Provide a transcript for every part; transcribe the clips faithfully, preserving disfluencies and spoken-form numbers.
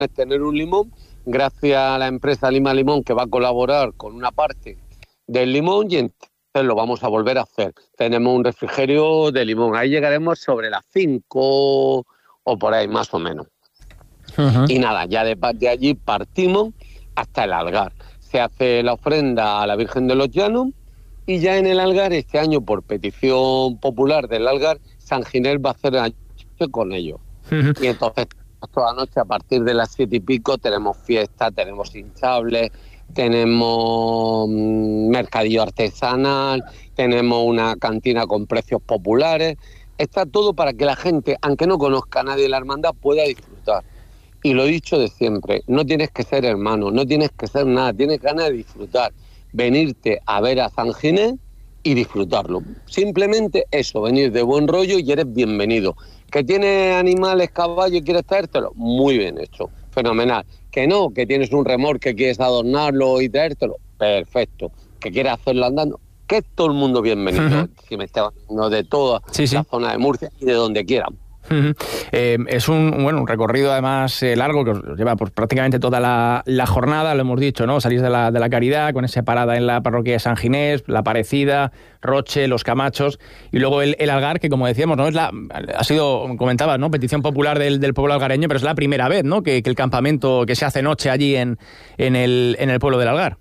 tener un limón, gracias a la empresa Lima Limón, que va a colaborar con una parte del limón, y entonces lo vamos a volver a hacer. Tenemos un refrigerio de limón, ahí llegaremos sobre las cinco o por ahí más o menos. Uh-huh. Y nada, ya de, de allí partimos hasta el Algar. Se hace la ofrenda a la Virgen de los Llanos y ya en el Algar, este año por petición popular del Algar, San Ginés va a hacer la noche con ellos. Uh-huh. Y entonces toda la noche a partir de las siete y pico tenemos fiesta, tenemos hinchables, tenemos mercadillo artesanal, tenemos una cantina con precios populares. Está todo para que la gente, aunque no conozca a nadie de la hermandad, pueda disfrutar. Y lo he dicho de siempre, no tienes que ser hermano, no tienes que ser nada, tienes ganas de disfrutar, venirte a ver a San Ginés y disfrutarlo. Simplemente eso, venir de buen rollo y eres bienvenido. ¿Que tienes animales, caballos y quieres traértelo? Muy bien hecho, fenomenal. ¿Que no? ¿Que tienes un remolque, quieres adornarlo y traértelo? Perfecto. ¿Que quieres hacerlo andando? Que es todo el mundo bienvenido, uh-huh. si me está hablando de toda sí, sí. la zona de Murcia y de donde quieran. Uh-huh. Eh, es un bueno un recorrido además eh, largo que os lleva pues, prácticamente toda la, la jornada, lo hemos dicho, ¿no? Salís de la, de la Caridad con esa parada en la parroquia de San Ginés, La Parecida, Roche, Los Camachos y luego el, el Algar, que como decíamos, ¿no? Es la, ha sido, comentabas, ¿no? Petición popular del, del pueblo algareño, pero es la primera vez, ¿no? Que, que el campamento que se hace noche allí en, en, el, en el pueblo del Algar.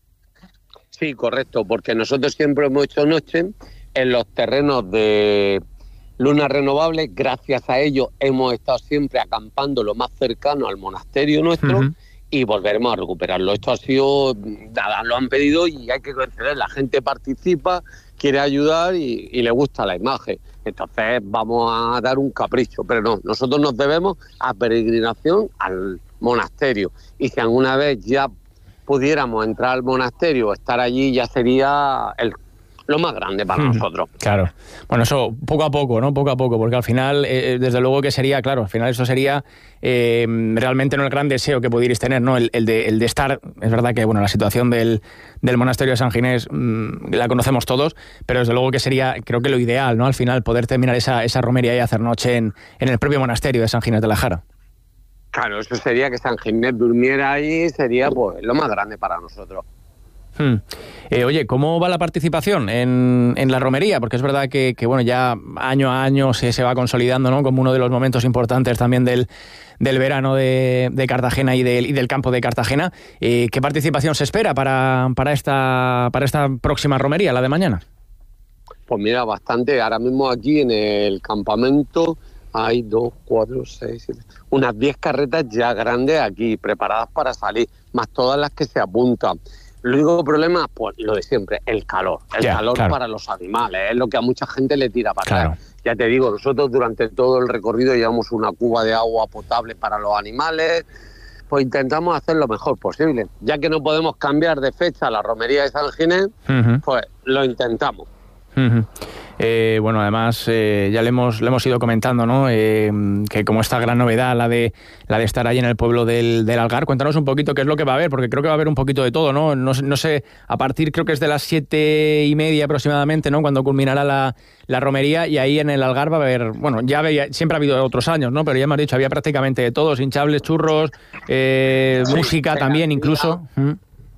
Sí, correcto, porque nosotros siempre hemos hecho noche en los terrenos de Luna Renovable. Gracias a ello hemos estado siempre acampando lo más cercano al monasterio nuestro uh-huh. y volveremos a recuperarlo. Esto ha sido, nada, lo han pedido y hay que conceder. La gente participa, quiere ayudar y, y le gusta la imagen. Entonces vamos a dar un capricho, pero no, nosotros nos debemos a peregrinación al monasterio. Y si alguna vez ya pudiéramos entrar al monasterio o estar allí, ya sería el lo más grande para hmm, nosotros. Claro. Bueno, eso poco a poco, ¿no? Poco a poco, porque al final, eh, desde luego que sería, claro, al final eso sería eh, realmente no el gran deseo que pudierais tener, ¿no? El, el, de, el de estar, es verdad que, bueno, la situación del, del monasterio de San Ginés mmm, la conocemos todos, pero desde luego que sería, creo que lo ideal, ¿no? Al final, poder terminar esa, esa romería y hacer noche en, en el propio monasterio de San Ginés de la Jara. Claro, eso sería que San Ginés durmiera ahí, sería pues lo más grande para nosotros. Hmm. Eh, oye, ¿cómo va la participación en, en la romería? Porque es verdad que, que bueno, ya año a año se, se va consolidando, ¿no? Como uno de los momentos importantes también del, del verano de, de Cartagena y del, y del campo de Cartagena. Eh, ¿Qué participación se espera para, para, esta, para esta próxima romería, la de mañana? Pues mira, bastante. Ahora mismo aquí en el campamento hay dos, cuatro, seis, siete, unas diez carretas ya grandes aquí, preparadas para salir, más todas las que se apuntan. El único problema, pues lo de siempre, el calor. El yeah, calor claro. para los animales, es lo que a mucha gente le tira para claro. atrás. Ya te digo, nosotros durante todo el recorrido llevamos una cuba de agua potable para los animales, pues intentamos hacer lo mejor posible. Ya que no podemos cambiar de fecha la romería de San Ginés, uh-huh. pues lo intentamos. Uh-huh. Eh, bueno, además eh, ya le hemos le hemos ido comentando, ¿no? Eh, que como esta gran novedad, la de la de estar ahí en el pueblo del, del Algar, cuéntanos un poquito qué es lo que va a haber, porque creo que va a haber un poquito de todo, ¿no? No, no sé, a partir creo que es de las siete y media aproximadamente, ¿no? Cuando culminará la, la romería, y ahí en el Algar va a haber, bueno, ya había, siempre ha habido otros años, ¿no? Pero ya me has dicho, había prácticamente de todos, hinchables, churros, eh, sí, música también incluso. ¿Mm?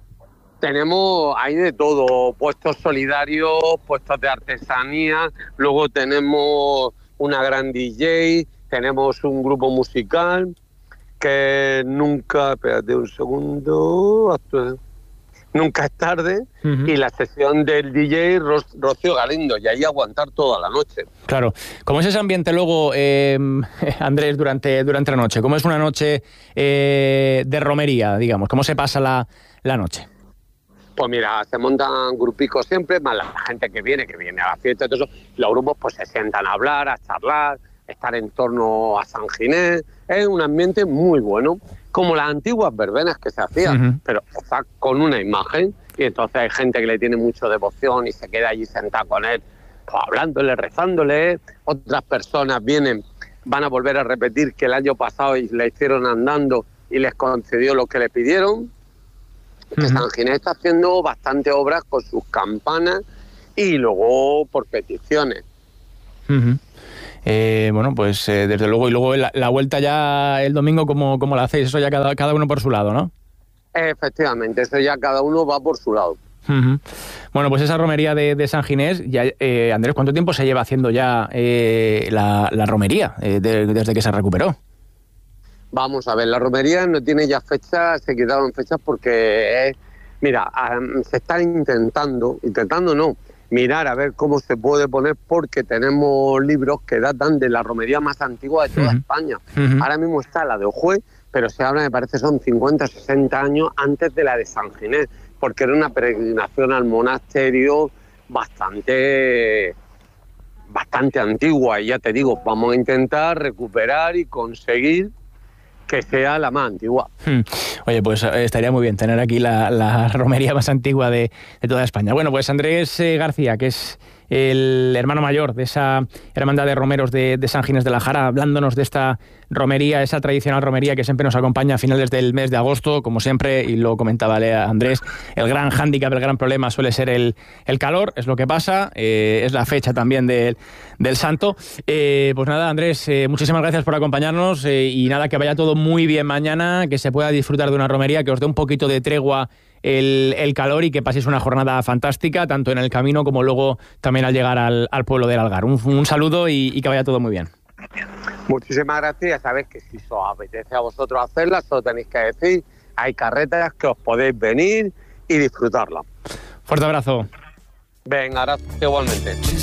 Tenemos ahí de todo, puestos solidarios, puestos de artesanía, luego tenemos una gran D J, tenemos un grupo musical que nunca, espérate un segundo, nunca es tarde, uh-huh. y la sesión del D J Ro- Rocío Galindo, y ahí aguantar toda la noche. Claro. ¿Cómo es ese ambiente luego, eh, Andrés, durante, durante la noche? ¿Cómo es una noche eh, de romería, digamos? ¿Cómo se pasa la, la noche? Pues mira, se montan grupicos siempre, más la gente que viene, que viene a la fiesta y todo eso, los grupos pues se sientan a hablar, a charlar, estar en torno a San Ginés. Es un ambiente muy bueno, como las antiguas verbenas que se hacían, uh-huh. pero está con una imagen, y entonces hay gente que le tiene mucha devoción y se queda allí sentada con él, pues hablándole, rezándole. Otras personas vienen, van a volver a repetir que el año pasado le hicieron andando y les concedió lo que le pidieron. Que uh-huh. San Ginés está haciendo bastante obras con sus campanas y luego por peticiones. Uh-huh. Eh, bueno, pues eh, desde luego, y luego la, la vuelta ya el domingo, ¿cómo, cómo la hacéis? Eso ya cada, cada uno por su lado, ¿no? Efectivamente, eso ya cada uno va por su lado. Uh-huh. Bueno, pues esa romería de, de San Ginés, ya, eh, Andrés, ¿cuánto tiempo se lleva haciendo ya eh, la, la romería eh, de, desde que se recuperó? Vamos a ver, la romería no tiene ya fechas, se quedaron fechas porque, es, mira, se están intentando, intentando no, mirar a ver cómo se puede poner porque tenemos libros que datan de la romería más antigua de toda uh-huh. España. Uh-huh. Ahora mismo está la de Ojue, pero se habla, me parece, son cincuenta, sesenta años antes de la de San Ginés, porque era una peregrinación al monasterio bastante, bastante antigua. Y ya te digo, vamos a intentar recuperar y conseguir que sea la más antigua. Hmm. Oye, pues eh, estaría muy bien tener aquí la, la romería más antigua de, de toda España. Bueno, pues Andrés eh, García, que es el hermano mayor de esa hermandad de romeros de, de San Ginés de la Jara, hablándonos de esta romería, esa tradicional romería que siempre nos acompaña a finales del mes de agosto, como siempre, y lo comentaba Andrés, el gran hándicap, el gran problema suele ser el, el calor, es lo que pasa, eh, es la fecha también de, del santo. Eh, pues nada, Andrés, eh, muchísimas gracias por acompañarnos eh, y nada, que vaya todo muy bien mañana, que se pueda disfrutar de una romería, que os dé un poquito de tregua El, el calor y que paséis una jornada fantástica, tanto en el camino como luego también al llegar al, al pueblo del Algar. Un, un saludo y, y que vaya todo muy bien. Muchísimas gracias. Ya sabéis que si os apetece a vosotros hacerla, solo tenéis que decir, hay carreteras que os podéis venir y disfrutarla. Fuerte abrazo. Venga, gracias igualmente.